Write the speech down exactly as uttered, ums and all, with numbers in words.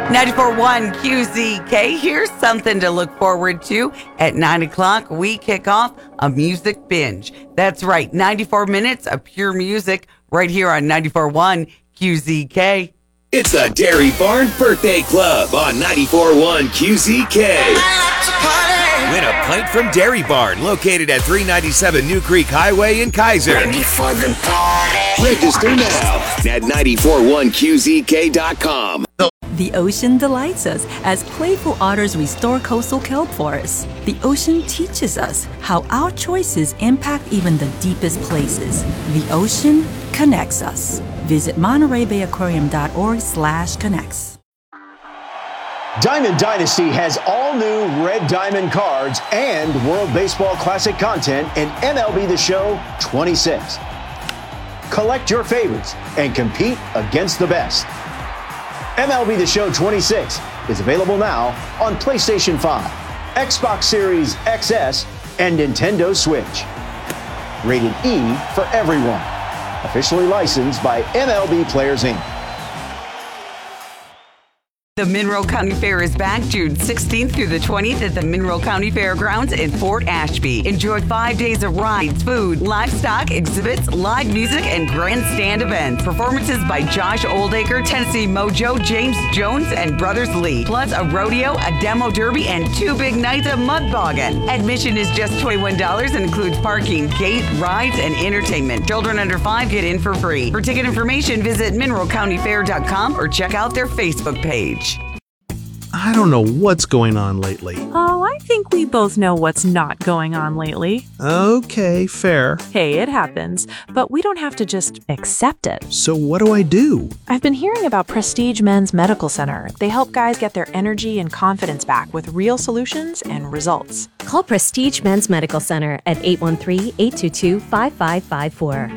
ninety-four point one Q Z K. Here's something to look forward to. At nine o'clock, we kick off a music binge. That's right, ninety-four minutes of pure music right here on ninety-four point one Q Z K. It's the Dairy Barn Birthday Club on ninety-four point one Q Z K. Win a pint from Dairy Barn, located at three ninety-seven New Creek Highway in Kaiser. Ready for the party. Register now at ninety-four point one Q Z K dot com. The ocean delights us as playful otters restore coastal kelp forests. The ocean teaches us how our choices impact even the deepest places. The ocean connects us. Visit Monterey Bay Aquarium dot org slash connects. Diamond Dynasty has all new Red Diamond cards and World Baseball Classic content in M L B The Show twenty-six. Collect your favorites and compete against the best. M L B The Show twenty-six is available now on PlayStation five, Xbox Series X S, and Nintendo Switch. Rated E for everyone. Officially licensed by M L B Players, Incorporated. The Monroe County Fair is back June sixteenth through the twentieth at the Monroe County Fairgrounds in Fort Ashby. Enjoy five days of rides, food, livestock, exhibits, live music, and grandstand events. Performances by Josh Oldacre, Tennessee Mojo, James Jones, and Brothers Lee. Plus a rodeo, a demo derby, and two big nights of mud bogging. Admission is just twenty-one dollars and includes parking, gate, rides, and entertainment. Children under five get in for free. For ticket information, visit Monroe County Fair dot com or check out their Facebook page. I don't know what's going on lately. Oh, I think we both know what's not going on lately. Okay, fair. Hey, it happens, but we don't have to just accept it. So what do I do? I've been hearing about Prestige Men's Medical Center. They help guys get their energy and confidence back with real solutions and results. Call Prestige Men's Medical Center at eight one three, eight two two, five five five four.